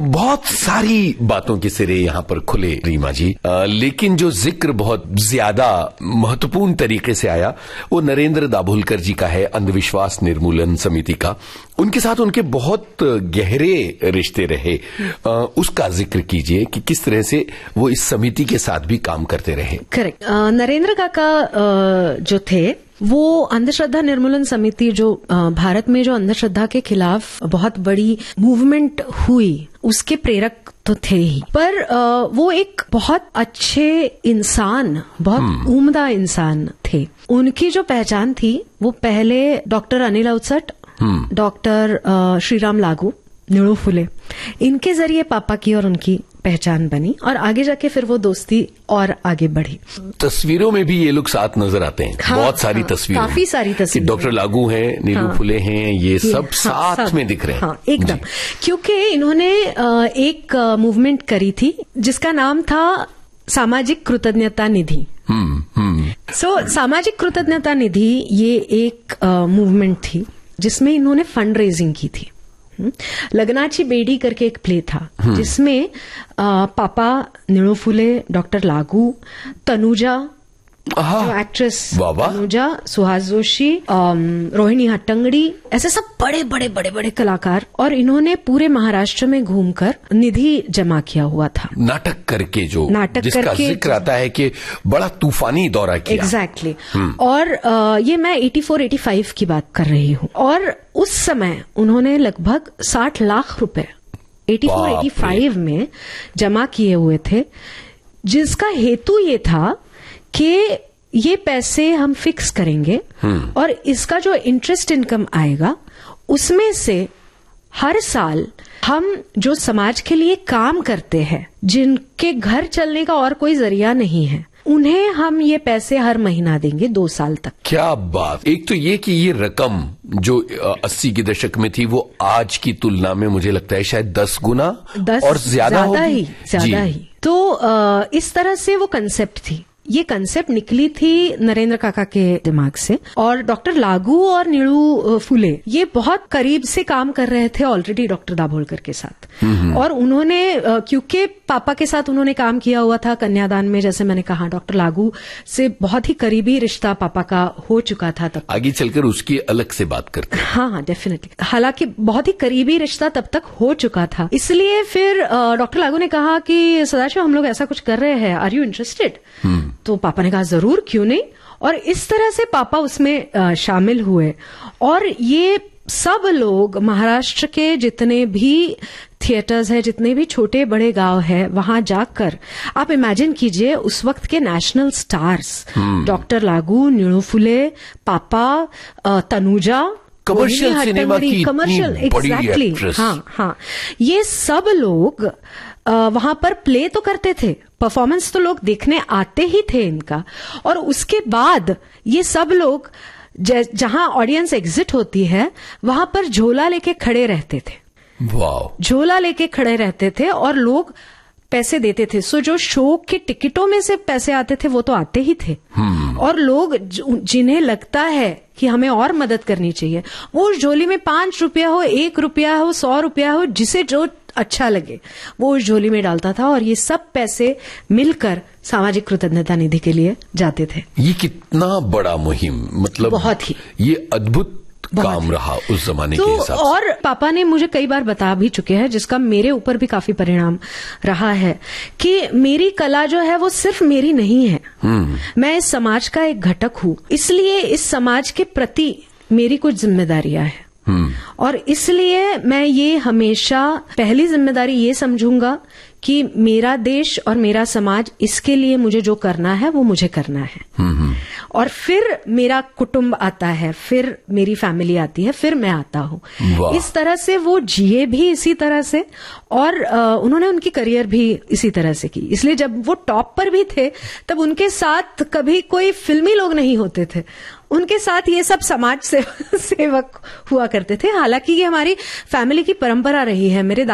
बहुत सारी बातों के सिरे यहाँ पर खुले रीमा जी, लेकिन जो जिक्र बहुत ज्यादा महत्वपूर्ण तरीके से आया वो नरेंद्र दाभोलकर जी का है, अंधविश्वास निर्मूलन समिति का। उनके साथ उनके बहुत गहरे रिश्ते रहे, उसका जिक्र कीजिए कि किस तरह से वो इस समिति के साथ भी काम करते रहे। करेक्ट। नरेंद्र काका जो थे वो अंधश्रद्धा निर्मूलन समिति जो भारत में जो अंधश्रद्धा के खिलाफ बहुत बड़ी मूवमेंट हुई उसके प्रेरक तो थे ही, पर वो एक बहुत अच्छे इंसान, बहुत उम्दा इंसान थे। उनकी जो पहचान थी वो पहले डॉक्टर अनिल अवचट, डॉक्टर श्रीराम लागू, नीलू फुले, इनके जरिए पापा की और उनकी पहचान बनी और आगे जाके फिर वो दोस्ती और आगे बढ़ी। तस्वीरों में भी ये लोग साथ नजर आते हैं। हाँ, बहुत सारी तस्वीरें, काफी सारी तस्वीरें, डॉक्टर लागू हैं, नीलू फुले हैं, ये सब साथ में दिख रहे हैं। हाँ, एकदम, क्योंकि इन्होंने एक मूवमेंट करी थी जिसका नाम था सामाजिक कृतज्ञता निधि। सामाजिक कृतज्ञता निधि ये एक मूवमेंट थी जिसमें इन्होंने फंड रेजिंग की थी। लगनाची बेडी करके एक प्ले था जिसमें पापा, नीलू फुले, डॉक्टर लागू, तनुजा, एक्ट्रेस तनुजा, सुहास जोशी, रोहिणी हट्टंगड़ी, ऐसे सब बड़े बड़े बड़े बड़े कलाकार, और इन्होंने पूरे महाराष्ट्र में घूमकर निधि जमा किया हुआ था। नाटक करके जिसका जिक्र आता है कि बड़ा तूफानी दौरा किया। एग्जैक्टली। और ये मैं 84-85 की बात कर रही हूँ, और उस समय उन्होंने लगभग 60 लाख रुपए 84-85 में जमा किए हुए थे, जिसका हेतु ये था कि ये पैसे हम फिक्स करेंगे और इसका जो इंटरेस्ट इनकम आएगा उसमें से हर साल हम जो समाज के लिए काम करते हैं, जिनके घर चलने का और कोई जरिया नहीं है, उन्हें हम ये पैसे हर महीना देंगे 2 साल तक। क्या बात। एक तो ये कि ये रकम जो 80 के दशक में थी वो आज की तुलना में मुझे लगता है शायद 10 गुना और ज्यादा ही। तो इस तरह से वो कंसेप्ट थी। ये कंसेप्ट निकली थी नरेंद्र काका के दिमाग से, और डॉक्टर लागू और नीलू फुले ये बहुत करीब से काम कर रहे थे ऑलरेडी डॉक्टर दाभोलकर के साथ। और उन्होंने क्योंकि पापा के साथ उन्होंने काम किया हुआ था कन्यादान में, जैसे मैंने कहा, डॉक्टर लागू से बहुत ही करीबी रिश्ता पापा का हो चुका था तब। आगे चलकर उसकी अलग से बात करते हैं। हाँ, डेफिनेटली। हालांकि बहुत ही करीबी रिश्ता तब तक हो चुका था, इसलिए फिर डॉक्टर लागू ने कहा कि सदाशिव हम लोग ऐसा कुछ कर रहे हैं, आर यू इंटरेस्टेड? तो पापा ने कहा जरूर, क्यों नहीं। और इस तरह से पापा उसमें शामिल हुए, और ये सब लोग महाराष्ट्र के जितने भी थिएटर्स है, जितने भी छोटे बड़े गांव है, वहां जाकर आप इमेजिन कीजिए उस वक्त के नेशनल स्टार्स डॉक्टर लागू, नीलू फुले, पापा, तनुजा, कमर्शियल सिनेमा की कमर्शियल, एग्जैक्टली, हाँ, ये सब लोग वहां पर प्ले तो करते थे, परफॉर्मेंस तो लोग देखने आते ही थे इनका, और उसके बाद ये सब लोग जहां ऑडियंस एग्जिट होती है वहां पर झोला लेके खड़े रहते थे। वाह। झोला लेके खड़े रहते थे और लोग पैसे देते थे। सो जो शो के टिकटों में से पैसे आते थे वो तो आते ही थे, और लोग जिन्हें लगता है कि हमें और मदद करनी चाहिए, वो उस झोली में 5 रुपया हो, 1 रुपया हो, 100 रुपया हो, जिसे जो अच्छा लगे वो उस झोली में डालता था, और ये सब पैसे मिलकर सामाजिक कृतज्ञता निधि के लिए जाते थे। ये कितना बड़ा मुहिम, मतलब बहुत ही ये अद्भुत काम रहा उस जमाने के हिसाब से। और पापा ने मुझे कई बार बता भी चुके हैं, जिसका मेरे ऊपर भी काफी परिणाम रहा है, कि मेरी कला जो है वो सिर्फ मेरी नहीं है, मैं इस समाज का एक घटक हूँ, इसलिए इस समाज के प्रति मेरी कुछ जिम्मेदारियां हैं, और इसलिए मैं ये हमेशा पहली जिम्मेदारी ये समझूंगा कि मेरा देश और मेरा समाज, इसके लिए मुझे जो करना है वो मुझे करना है। और फिर मेरा कुटुंब आता है, फिर मेरी फैमिली आती है, फिर मैं आता हूँ। इस तरह से वो जिए भी इसी तरह से, और उन्होंने उनकी करियर भी इसी तरह से की। इसलिए जब वो टॉप पर भी थे तब उनके साथ कभी कोई फिल्मी लोग नहीं होते थे, उनके साथ ये सब समाज सेवक हुआ करते थे। हालांकि ये हमारी फैमिली की परंपरा रही है। मेरे